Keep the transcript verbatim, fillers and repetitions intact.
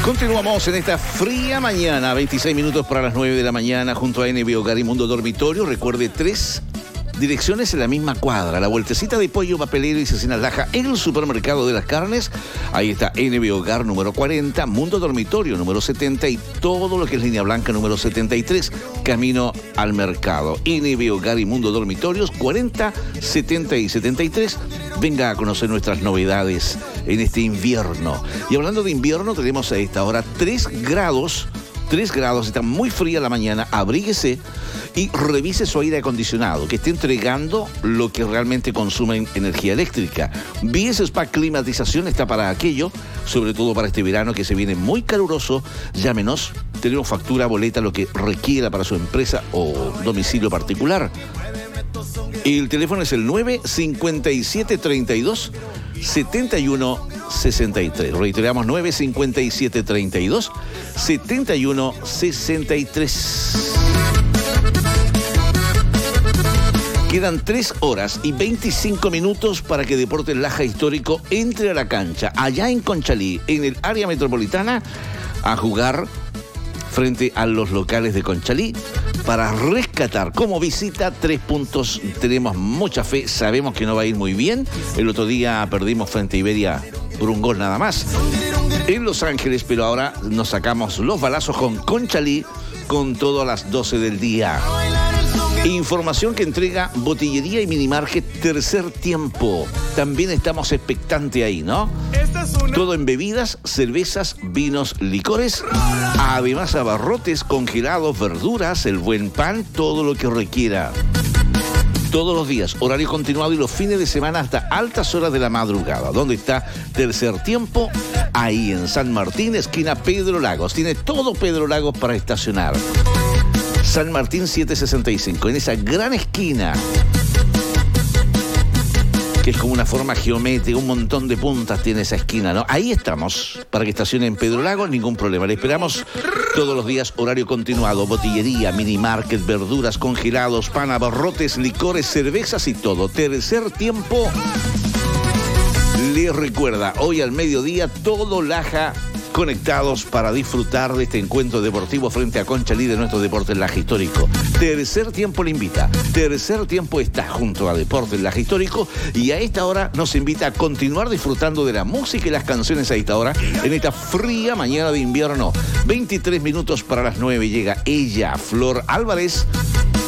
Continuamos en esta fría mañana, veintiséis minutos para las nueve de la mañana, junto a N B Hogar y Mundo Dormitorio. Recuerde, tres direcciones en la misma cuadra. La vueltecita de Pollo Papelero y Cecina Laja, en el supermercado de las carnes. Ahí está N B Hogar número cuarenta, Mundo Dormitorio número setenta y todo lo que es Línea Blanca número setenta y tres, camino al mercado. N B Hogar y Mundo Dormitorios cuarenta, setenta y setenta y tres. Venga a conocer nuestras novedades en este invierno. Y hablando de invierno, tenemos a esta hora tres grados. tres grados, está muy fría la mañana, abríguese y revise su aire acondicionado, que esté entregando lo que realmente consume energía eléctrica. B S Spa Climatización está para aquello, sobre todo para este verano que se viene muy caluroso. Llámenos, tenemos factura, boleta, lo que requiera para su empresa o domicilio particular. El teléfono es el nueve cincuenta y siete treinta y dos setenta y uno sesenta y tres. Reiteramos, nueve cincuenta y siete treinta y dos setenta y uno sesenta y tres. Quedan tres horas y veinticinco minutos para que Deportes Laja Histórico entre a la cancha, allá en Conchalí, en el área metropolitana, a jugar frente a los locales de Conchalí para rescatar como visita tres puntos. Tenemos mucha fe, sabemos que no va a ir muy bien. El otro día perdimos frente a Iberia por un gol nada más en Los Ángeles, pero ahora nos sacamos los balazos con Conchalí con todo a las doce del día. Información que entrega Botillería y Minimarket Tercer Tiempo. También estamos expectantes ahí, ¿no? Todo en bebidas, cervezas, vinos, licores. Además, abarrotes, congelados, verduras, el buen pan, todo lo que requiera. Todos los días, horario continuado y los fines de semana hasta altas horas de la madrugada. ¿Dónde está Tercer Tiempo? Ahí en San Martín, esquina Pedro Lagos. Tiene todo Pedro Lagos para estacionar. San Martín setecientos sesenta y cinco, en esa gran esquina, que es como una forma geométrica, un montón de puntas tiene esa esquina, ¿no? Ahí estamos, para que estacione en Pedro Lagos, ningún problema. Le esperamos todos los días, horario continuado, botillería, minimarket, verduras, congelados, pan, abarrotes, licores, cervezas y todo. Tercer Tiempo les recuerda, hoy al mediodía, todo Laja conectados para disfrutar de este encuentro deportivo frente a Conchalí de nuestro Deportes Laja Histórico. Tercer Tiempo le invita. Tercer Tiempo está junto a Deportes Laja Histórico y a esta hora nos invita a continuar disfrutando de la música y las canciones a esta hora en esta fría mañana de invierno. veintitrés minutos para las nueve llega ella, Flor Álvarez,